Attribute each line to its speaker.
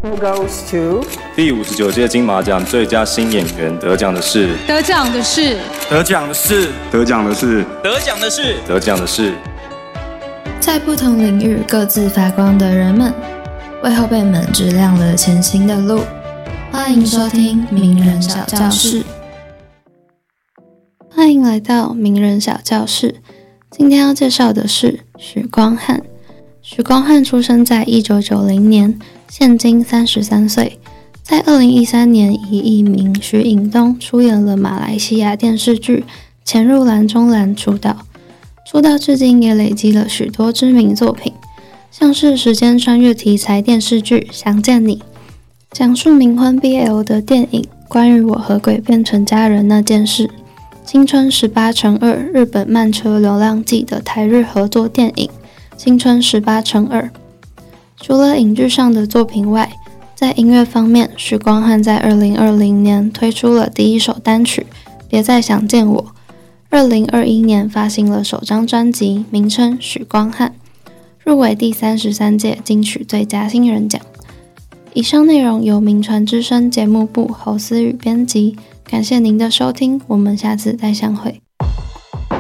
Speaker 1: Who goes to
Speaker 2: 第59届金马奖最佳新演员得奖的是
Speaker 3: 得奖的是
Speaker 4: 得奖的是
Speaker 5: 得奖的是
Speaker 4: 得奖的是
Speaker 2: 得奖的是
Speaker 6: 在不同领域各自发光的人们，为后辈们指亮了前行的路。欢迎收听名人小教室。欢迎来到名人小教室。今天要介绍的是许光汉。许光汉出生在1990年，现今33岁。在2013年以艺名许颖东出演了马来西亚电视剧《潜入蓝中蓝》出道。出道至今也累积了许多知名作品，像是时间穿越题材电视剧《想见你》，讲述冥婚 BL 的电影《关于我和鬼变成家人那件事》，青春18×2日本慢车流浪记的台日合作电影《青春18×2》。除了影剧上的作品外，在音乐方面，许光汉在2020年推出了第一首单曲《别再想见我》，2021年发行了首张专辑，名称《许光汉》，入围第33届金曲最佳新人奖。以上内容由名传之声节目部侯思雨编辑，感谢您的收听，我们下次再相会。